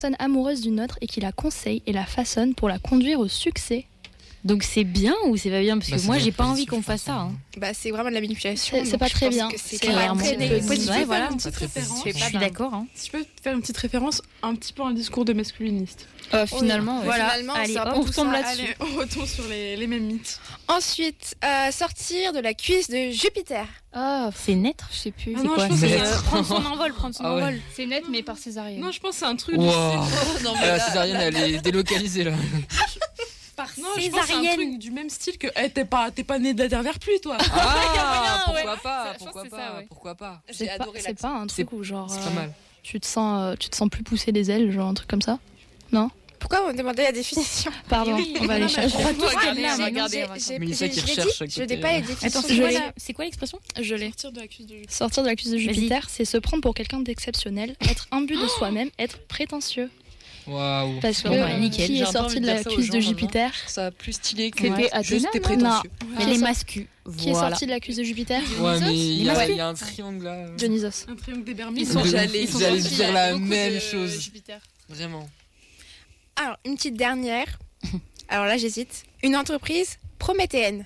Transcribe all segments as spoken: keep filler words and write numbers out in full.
personne amoureuse d'une autre et qui la conseille et la façonne pour la conduire au succès. Donc c'est bien ou c'est pas bien? Parce que Bah, moi c'est j'ai pas envie positif, qu'on je fasse pense, ça. Hein. Bah, c'est vraiment de la manipulation. C'est- c'est donc pas je très pense bien. que C'est C'est clairement clairement très positif. positif. Ouais, faire voilà. une petite Pas très référence. positif. Je suis d'accord. Hein. Si je peux faire une petite référence, un petit peu un discours de masculiniste. Euh, finalement, ouais. Voilà. voilà. Finalement, Allez, c'est un peu on tout retombe ça. là-dessus. Allez, on retombe sur les, les mêmes mythes. Ensuite, euh, sortir de la cuisse de Jupiter. Ah, c'est naître, je sais plus. Ah c'est non, quoi je pense C'est que euh, c'est- prendre son envol, prendre son Ah ouais. envol. C'est net, mais par césarienne. Non, je pense que c'est un truc Wow. du non, mais La là- césarienne, elle est délocalisée là. Par Non, je pense que c'est un truc du même style que hey, t'es pas, t'es pas né de la terre vers pluie, toi. Ah, moyen, pourquoi ouais. pas, Ça, je pourquoi pense que pas, c'est ça, ouais. pourquoi pas. J'ai C'est pas, adoré c'est l'accent. pas un truc où genre C'est euh, pas mal. tu te sens euh, tu te sens plus pousser des ailes, genre un truc comme ça. Pourquoi on demandait la définition? Pardon, Oui, on va aller non, mais chercher. on va tous Ouais, regarder, mais on va j'ai- regarder, j'ai- on va j'ai- Mélissa j'ai- qui je l'ai recherche dit, à je n'ai côté. pas la définition. Attends, je c'est quoi, l'ai. la- c'est quoi l'expression? Je l'ai. Sortir de la cuisse de Jupiter. Sortir de la cuisse de Jupiter, c'est se prendre pour quelqu'un d'exceptionnel, être imbu de soi-même, être prétentieux. Waouh. Parce que Bon, bah, euh, nickel. qui J'ai est un peu sorti envie de de la dire ça aux cuisse de gens, Jupiter Ça plus stylé que C'était juste Athéna, des non prétentieux. Mais Qui les est mascus. Qui est Voilà. sorti de la cuisse de Jupiter? Ouais, mais il y, a- masculins. il y a un triangle là. Dionysos. Un triangle des Bermudes. Ils sont De- j'allais ils allaient dire la même euh, chose. Vraiment. Alors, une petite dernière. Alors là, j'hésite. Une entreprise prométhéenne.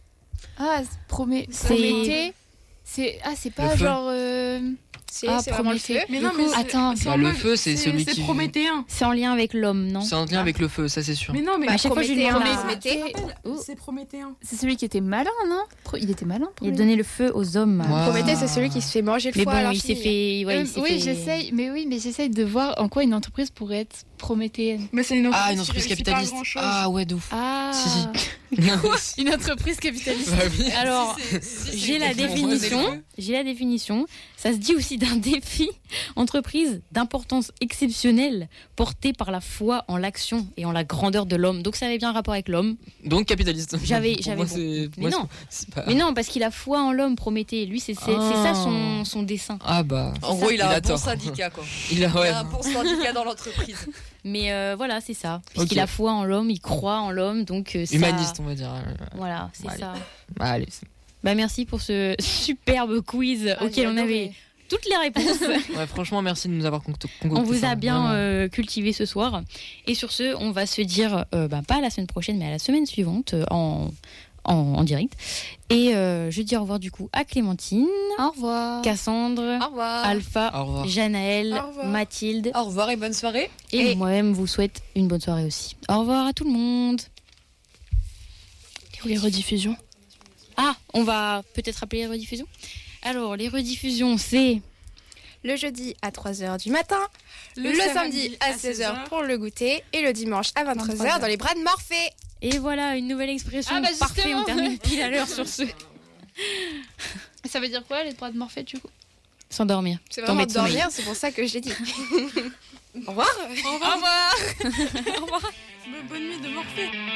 Ah, Promé... C'est- Prométhée. C'est ah, c'est pas Le feu. genre. euh, C'est Ah, c'est vraiment le Prométhée. feu. Mais Du non, coup, mais c'est- attends. c'est Bah, en le mode- feu, c'est celui qui- C'est prométhéen. C'est en lien avec l'homme, non? C'est en lien avec le feu, ça c'est sûr. Mais non, mais Bah, à chaque fois, je lui Prométhée, demande on la- les mettait. Oh. c'est prométhéen. C'est celui qui était malin, non Pro- Il était malin. Il a Prométhée. donné le feu aux hommes. Wow. Prométhée, c'est celui qui se fait manger le Mais foie à bon, il s'est l'infini. fait. Ouais, Euh, il s'est oui, fait- j'essaye, mais oui, mais j'essaye de voir en quoi une entreprise pourrait être prométhéenne. Mais c'est une entreprise, Ah, une entreprise qui réussit pas capitaliste. grand-chose. Ah ouais, de ouf. Ah. Si, si. Une entreprise capitaliste. Bah oui. Alors, j'ai la exactement définition. ça. J'ai la définition. Ça se dit aussi d'un défi entreprise d'importance exceptionnelle portée par la foi en l'action et en la grandeur de l'homme. Donc ça avait bien un rapport avec l'homme. Donc capitaliste. J'avais- Pour j'avais moi, bon. c'est- Mais moi, non. c'est- c'est pas- Mais non, parce qu'il a foi en l'homme, Prométhée. Lui, c'est c'est- c'est Ah. ça son, son dessin. Ah bah. En gros, il a Il a un bon tort. syndicat, quoi. Il a Il ouais. a un bon syndicat dans l'entreprise. Mais euh, voilà, c'est ça. Puisqu'il Ok. a foi en l'homme, il croit en l'homme, donc euh, ça... Humaniste, on va dire. Voilà, c'est Allez. ça. Bah, allez. c'est- Bah merci pour ce superbe quiz Ah, auquel j'ai on adoré. avait toutes les réponses. Ouais, franchement, merci de nous avoir concocté concocté On vous ça, a bien vraiment. euh, cultivé ce soir. Et sur ce, on va se dire, euh, bah, pas à la semaine prochaine, mais à la semaine suivante, euh, en, en, en direct. Et euh, je dis au revoir du coup à Clémentine, Au revoir. Cassandre, Au revoir. Alpha, Au revoir. Janaël, Au revoir. Mathilde. Au revoir et bonne soirée. Et Et- moi-même vous souhaite une bonne soirée aussi. Au revoir à tout le monde. Les rediffusions. Ah, on va peut-être rappeler les rediffusions. Alors, les rediffusions, c'est... Le jeudi à trois heures du matin, le, samedi à seize heures pour le goûter et le dimanche à vingt-trois heures dans les bras de Morphée. Et voilà, une nouvelle expression. Ah bah Parfait, justement. on termine pile à l'heure sur ce. Ça veut dire quoi, les droits de Morphée, du coup S'endormir. C'est Tomber vraiment de sommeil. dormir, c'est pour ça que je l'ai dit. Au revoir. Au revoir. Au revoir. Bonne nuit de Morphée.